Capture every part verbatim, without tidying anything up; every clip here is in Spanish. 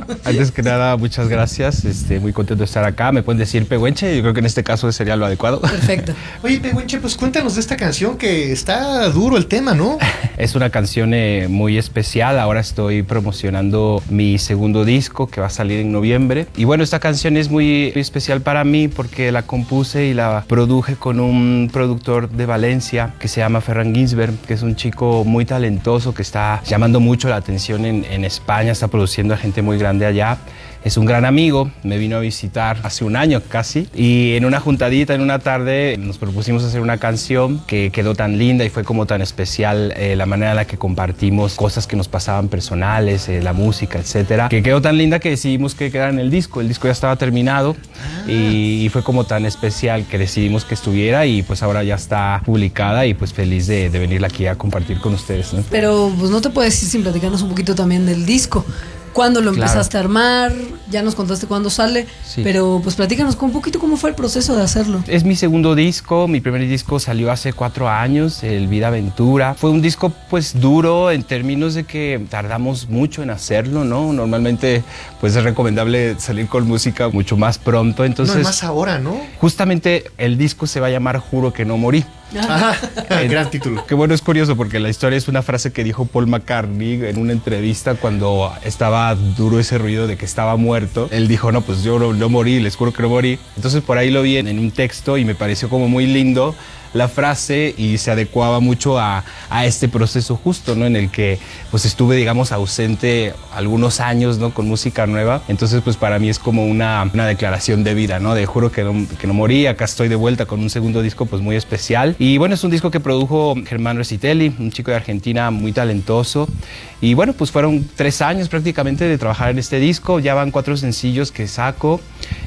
nada, antes que nada, muchas gracias. Este, muy contento de estar acá. Me pueden decir Pehuenche, yo creo que en este caso sería lo adecuado. Perfecto. Oye, Pehuenche, pues cuéntanos de esta canción que está duro el tema, ¿no? Es una canción eh, muy especial. Ahora estoy promocionando mi segundo disco que va a salir en noviembre. Y bueno, esta canción es muy especial para mí porque la compuse y la produje con un productor de Valencia que se llama Ferran Ginsberg, que es un chico muy talentoso que está llamando mucho la atención en, en España, está produciendo a gente muy grande allá. Es un gran amigo, me vino a visitar hace un año casi y en una juntadita, en una tarde, nos propusimos hacer una canción que quedó tan linda y fue como tan especial eh, la manera en la que compartimos cosas que nos pasaban personales, eh, la música, etcétera, que quedó tan linda que decidimos que quedara en el disco. El disco ya estaba terminado y, y fue como tan especial que decidimos que estuviera y pues ahora ya está publicada y pues feliz de, de venirla aquí a compartir con ustedes, ¿no? Pero pues no te puedes ir sin platicarnos un poquito también del disco. ¿Cuándo lo empezaste Claro. a armar? Ya nos contaste cuándo sale, Sí. pero pues platícanos un poquito cómo fue el proceso de hacerlo. Es mi segundo disco, mi primer disco salió hace cuatro años, el Vida Aventura. Fue un disco pues duro en términos de que tardamos mucho en hacerlo, ¿no? Normalmente pues es recomendable salir con música mucho más pronto, entonces... No, es más ahora, ¿no? Justamente el disco se va a llamar Juro que no morí. Ajá, gran título. Que bueno, es curioso porque la historia es una frase que dijo Paul McCartney en una entrevista cuando estaba duro ese ruido de que estaba muerto. Él dijo, no, pues yo no, no morí, les juro que no morí. Entonces por ahí lo vi en, en un texto y me pareció como muy lindo la frase y se adecuaba mucho a, a este proceso justo, ¿no? En el que pues estuve, digamos, ausente algunos años, ¿no? Con música nueva. Entonces pues para mí es como una, una declaración de vida, ¿no? De juro que no, que no morí, acá estoy de vuelta con un segundo disco pues muy especial. Y bueno, es un disco que produjo Germán Recitelli, un chico de Argentina muy talentoso. Y bueno, pues fueron tres años prácticamente de trabajar en este disco. Ya van cuatro sencillos que saco.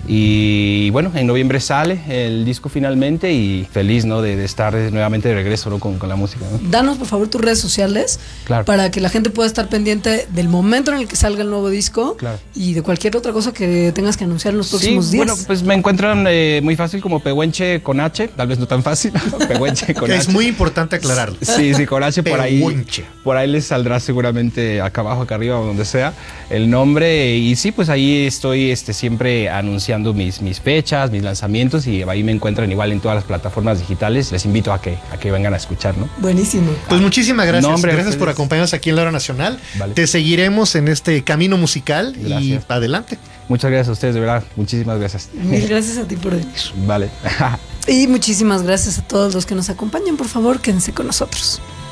Y bueno, en noviembre sale el disco finalmente y feliz, ¿no? De, de estar nuevamente de regreso, ¿no? con, con la música, ¿no? Danos por favor tus redes sociales, Claro. para que la gente pueda estar pendiente del momento en el que salga el nuevo disco, Claro. y de cualquier otra cosa que tengas que anunciar en los próximos Sí, días. bueno, pues me encuentran eh, muy fácil como Pehuenche con H, tal vez no tan fácil, Pehuenche con Que H. es muy importante aclararlo. Sí, sí, con H por ahí. Pehuenche. Por ahí les saldrá seguramente acá abajo, acá arriba o donde sea el nombre. Y sí, pues ahí estoy este, siempre anunciando mis, mis fechas, mis lanzamientos y ahí me encuentran igual en todas las plataformas digitales. Les invito a que, a que vengan a escuchar, ¿no? Buenísimo. Pues muchísimas gracias. No, hombre, gracias por ustedes. acompañarnos aquí en La Hora Nacional. Vale. Te seguiremos en este camino musical y Gracias. adelante. Muchas gracias a ustedes, de verdad. Muchísimas gracias. Mil gracias a ti por venir. Vale. Y muchísimas gracias a todos los que nos acompañan. Por favor, quédense con nosotros.